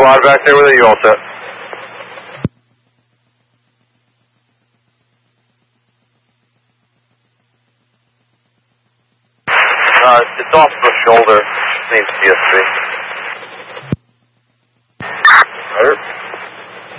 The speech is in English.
squad back there with it, you all set? It's off the shoulder. Needs CSV. Right.